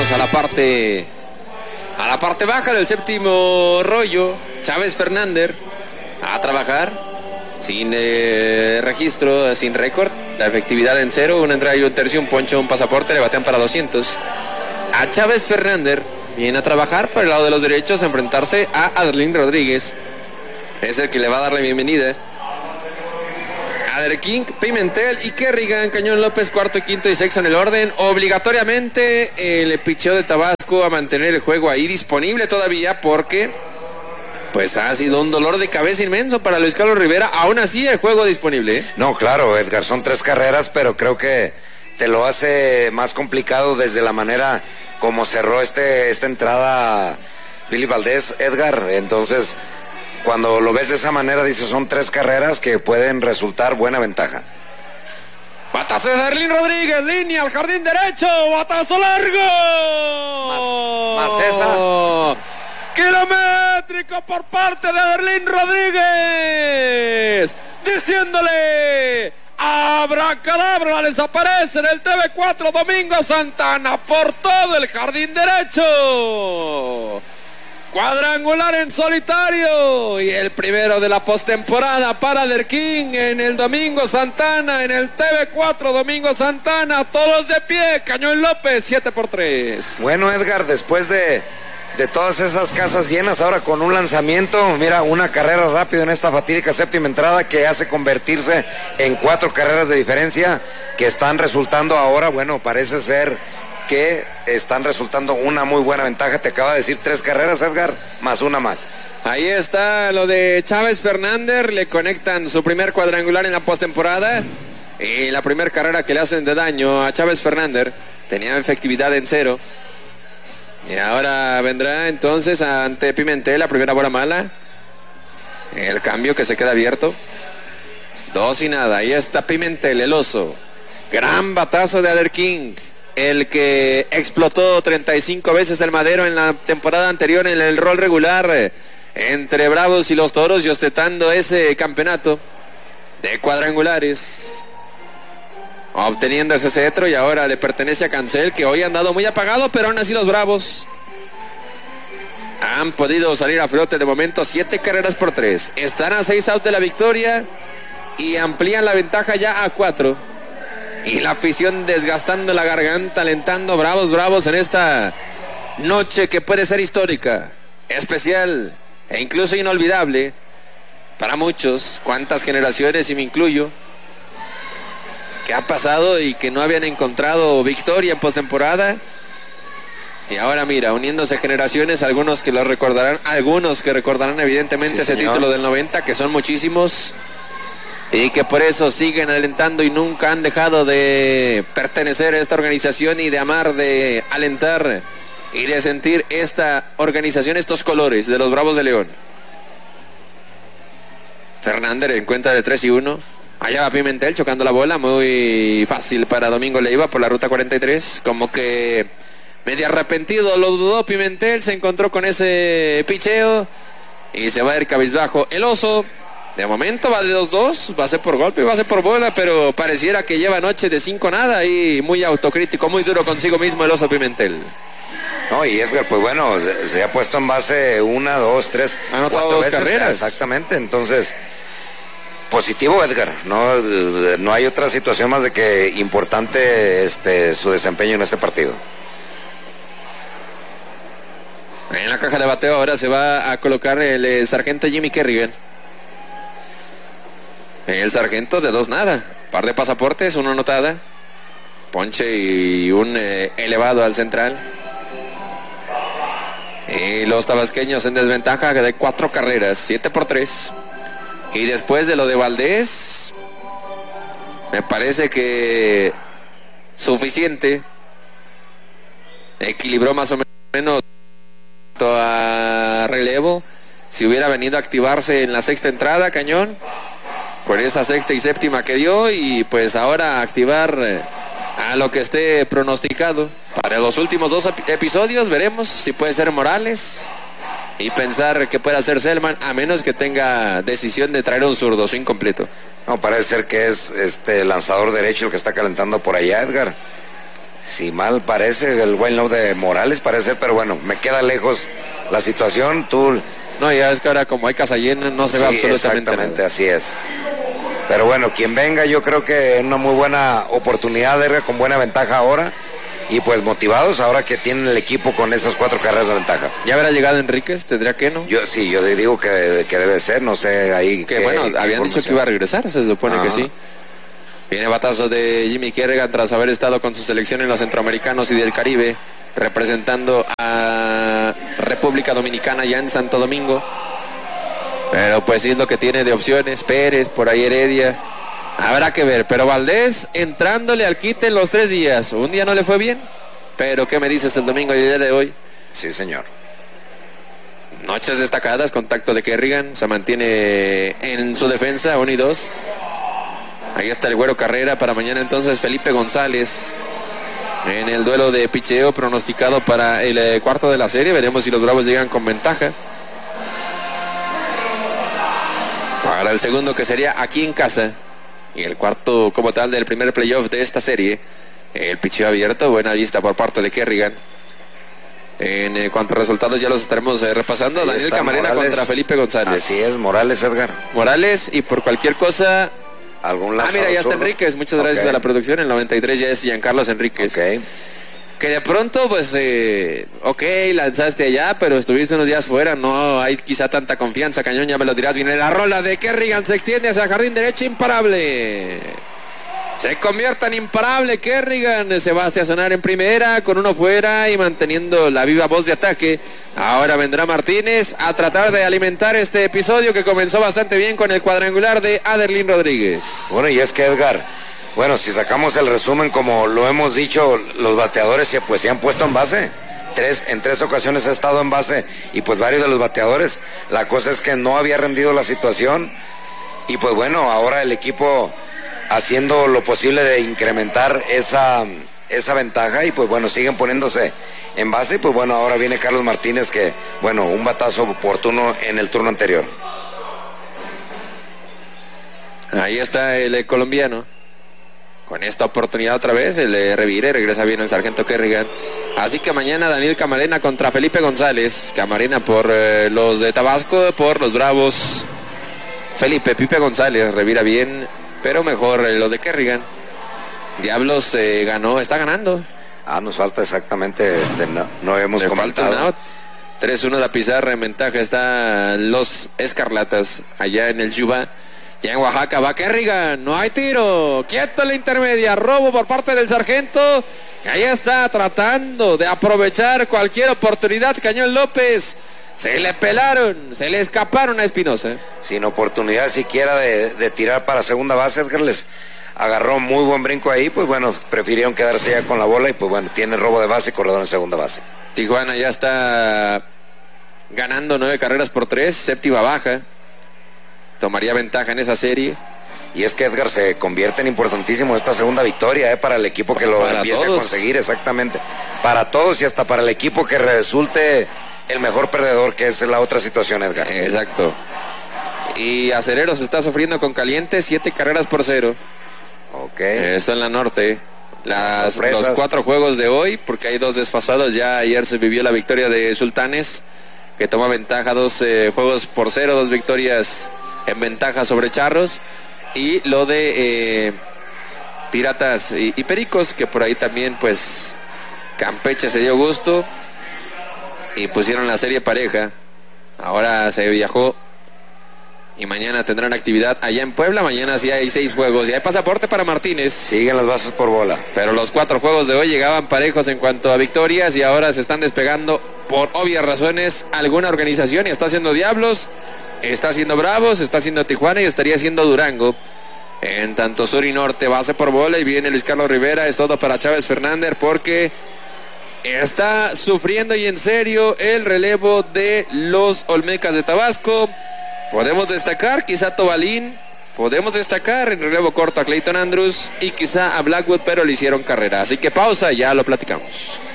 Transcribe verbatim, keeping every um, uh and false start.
Vámonos a la parte a la parte baja del séptimo rollo. Chávez Fernández a trabajar sin eh, registro, sin récord. La efectividad en cero, una entrada y un tercio, un poncho, un pasaporte, le batean para doscientos. A Chávez Fernández viene a trabajar por el lado de los derechos, a enfrentarse a Adelín Rodríguez. Es el que le va a dar la bienvenida. Aderking, Pimentel y Kerrigan. Cañón López, cuarto, quinto y sexto en el orden. Obligatoriamente el picheo de Tabasco a mantener el juego ahí disponible todavía, porque pues ha sido un dolor de cabeza inmenso para Luis Carlos Rivera. Aún así el juego disponible, ¿eh? No, claro, Edgar, son tres carreras, pero creo que te lo hace más complicado desde la manera como cerró este esta entrada Billy Valdés, Edgar. Entonces, cuando lo ves de esa manera, dices, son tres carreras que pueden resultar buena ventaja. Batazo de Adelín Rodríguez, línea al jardín derecho, batazo largo. Más, más esa. Kilométrico por parte de Adelín Rodríguez, diciéndole: abracadabra, desaparece en el T V cuatro Domingo Santana por todo el jardín derecho. Cuadrangular en solitario y el primero de la postemporada para Aderking en el Domingo Santana, en el T V cuatro Domingo Santana. Todos de pie. Cañón López, siete por tres. Bueno, Edgar, después de, de todas esas casas llenas, ahora con un lanzamiento, mira, una carrera rápida en esta fatídica séptima entrada que hace convertirse en cuatro carreras de diferencia que están resultando ahora, bueno, parece ser que están resultando una muy buena ventaja. Te acaba de decir tres carreras, Edgar, más una más. Ahí está lo de Chávez Fernández, le conectan su primer cuadrangular en la postemporada y la primera carrera que le hacen de daño a Chávez Fernández. Tenía efectividad en cero y ahora vendrá entonces ante Pimentel la primera bola mala, el cambio que se queda abierto, dos y nada. Ahí está Pimentel, el oso. Gran batazo de Aderking, el que explotó treinta y cinco veces el madero en la temporada anterior en el rol regular eh, entre Bravos y los Toros, y ostentando ese campeonato de cuadrangulares, obteniendo ese cetro, y ahora le pertenece a Cancel, que hoy han dado muy apagado, pero aún así los Bravos han podido salir a flote de momento. Siete carreras por tres, están a seis outs de la victoria y amplían la ventaja ya a cuatro. Y la afición desgastando la garganta, alentando bravos, bravos en esta noche que puede ser histórica, especial e incluso inolvidable para muchos. Cuántas generaciones, y me incluyo, que ha pasado y que no habían encontrado victoria en postemporada. Y ahora mira, uniéndose generaciones, algunos que lo recordarán, algunos que recordarán evidentemente sí, ese señor. Título del noventa, que son muchísimos, y que por eso siguen alentando y nunca han dejado de pertenecer a esta organización y de amar, de alentar y de sentir esta organización, estos colores de los Bravos de León. Fernández en cuenta de tres y uno. Allá va Pimentel chocando la bola, muy fácil para Domingo Leiva por la ruta cuarenta y tres. Como que medio arrepentido, lo dudó Pimentel, se encontró con ese picheo y se va a ir cabizbajo el oso. De momento va de dos dos, va a ser por golpe, va a ser por bola, pero pareciera que lleva noche de cinco nada y muy autocrítico, muy duro consigo mismo el oso Pimentel. No, y Edgar, pues bueno, se, se ha puesto en base una, dos, tres, ha anotado dos veces, carreras. Exactamente, entonces, positivo, Edgar, no, no hay otra situación más de que importante este su desempeño en este partido. En la caja de bateo ahora se va a colocar el eh, sargento Jimmy Kerrigan. El sargento de dos nada, par de pasaportes, una anotada, ponche y un eh, elevado al central. Y los tabasqueños en desventaja de cuatro carreras, siete por tres. Y después de lo de Valdés, me parece que suficiente. Equilibró más o menos a relevo. Si hubiera venido a activarse en la sexta entrada, Cañón, con esa sexta y séptima que dio, y pues ahora activar eh, a lo que esté pronosticado para los últimos dos episodios. Veremos si puede ser Morales y pensar que pueda ser Selman, a menos que tenga decisión de traer un zurdo, su incompleto. No, parece ser que es este lanzador derecho el que está calentando por allá, Edgar. Si mal parece, el buen low de Morales parece, pero bueno, me queda lejos la situación. Tú... No, ya es que ahora como hay casa llena, no se sí, ve absolutamente exactamente, nada. así es. Pero bueno, quien venga, yo creo que es una muy buena oportunidad de ver con buena ventaja ahora. Y pues motivados ahora que tienen el equipo con esas cuatro carreras de ventaja. ¿Ya habrá llegado Enríquez? ¿Tendría que no? Yo sí, yo digo que, que debe ser, no sé ahí. Que bueno, habían dicho que iba a regresar, se supone Ajá. que sí. Viene batazo de Jimmy Kerrigan tras haber estado con su selección en los centroamericanos y del Caribe, representando a República Dominicana ya en Santo Domingo. Pero pues sí es lo que tiene de opciones, Pérez, por ahí Heredia. Habrá que ver, pero Valdés entrándole al quite en los tres días. Un día no le fue bien, pero ¿qué me dices el domingo y el día de hoy? Sí, señor. Noches destacadas, contacto de Kerrigan, se mantiene en su defensa, uno y dos. Ahí está el Güero Carrera para mañana entonces Felipe González. En el duelo de picheo pronosticado para el eh, cuarto de la serie, veremos si los Bravos llegan con ventaja. Para el segundo que sería aquí en casa. Y el cuarto como tal del primer playoff de esta serie. El picheo abierto, buena vista por parte de Kerrigan. En eh, cuanto a resultados ya los estaremos eh, repasando. Ahí Daniel Camarena Morales, contra Felipe González. Así es, Morales, Edgar. Morales y por cualquier cosa... ¿Algún lazo? Ah, mira, ya está Enríquez. Muchas okay. gracias a la producción. En el noventa y tres ya es Giancarlos Enríquez. Ok. Que de pronto, pues, eh, ok, lanzaste allá, pero estuviste unos días fuera, no hay quizá tanta confianza, Cañón, ya me lo dirás. Viene la rola de Kerrigan, se extiende hacia el jardín derecho, imparable. Se convierte en imparable Kerrigan, se va a estacionar en primera, con uno fuera y manteniendo la viva voz de ataque. Ahora vendrá Martínez a tratar de alimentar este episodio que comenzó bastante bien con el cuadrangular de Aderlin Rodríguez. Bueno, y es que Edgar... Bueno, si sacamos el resumen, como lo hemos dicho, los bateadores se, pues, se han puesto en base. Tres, en tres ocasiones ha estado en base y pues varios de los bateadores. La cosa es que no había rendido la situación y pues bueno, ahora el equipo haciendo lo posible de incrementar esa, esa ventaja y pues bueno, siguen poniéndose en base y pues bueno, ahora viene Carlos Martínez que, bueno, un batazo oportuno en el turno anterior. Ahí está el eh, colombiano. Con esta oportunidad otra vez, el eh, revire, regresa bien el sargento Kerrigan. Así que mañana Daniel Camarena contra Felipe González. Camarena por eh, los de Tabasco, por los Bravos. Felipe, Pipe González, revira bien, pero mejor eh, lo de Kerrigan. Diablos eh, ganó, está ganando. Ah, nos falta exactamente, este, no, no hemos Le comentado. Falta un out. tres uno la pizarra, en ventaja están los Escarlatas, allá en el Yuba. Ya en Oaxaca va Kerrigan, no hay tiro, quieto en la intermedia, robo por parte del sargento. Ahí está tratando de aprovechar cualquier oportunidad Cañón López. Se le pelaron, se le escaparon a Espinosa. Sin oportunidad siquiera de, de tirar para segunda base, Edgar les agarró muy buen brinco ahí, pues bueno, prefirieron quedarse ya con la bola y pues bueno, tiene robo de base y corredor en segunda base. Tijuana ya está ganando nueve carreras por tres, séptima baja. Tomaría ventaja en esa serie. Y es que Edgar se convierte en importantísimo esta segunda victoria eh, para el equipo que lo para empiece todos. a conseguir, exactamente. Para todos y hasta para el equipo que resulte el mejor perdedor, que es la otra situación, Edgar. Exacto. Y Acereros está sufriendo con caliente, siete carreras por cero. Ok. Eso en la norte. Las, los cuatro juegos de hoy, porque hay dos desfasados. Ya ayer se vivió la victoria de Sultanes, que toma ventaja, dos eh, juegos por cero, dos victorias en ventaja sobre Charros, y lo de eh, Piratas y, y Pericos, que por ahí también pues Campeche se dio gusto y pusieron la serie pareja. Ahora se viajó y mañana tendrán actividad allá en Puebla. Mañana sí hay seis juegos y hay pasaporte para Martínez. Siguen las bases por bola, pero los cuatro juegos de hoy llegaban parejos en cuanto a victorias y ahora se están despegando por obvias razones alguna organización, y está haciendo Diablos, está haciendo Bravos, está haciendo Tijuana y estaría haciendo Durango. En tanto sur y norte, base por bola, y viene Luis Carlos Rivera. Es todo para Chávez Fernández porque está sufriendo y en serio el relevo de los Olmecas de Tabasco. Podemos destacar quizá a Tobalín, podemos destacar en relevo corto a Clayton Andrews y quizá a Blackwood, pero le hicieron carrera. Así que pausa, ya lo platicamos.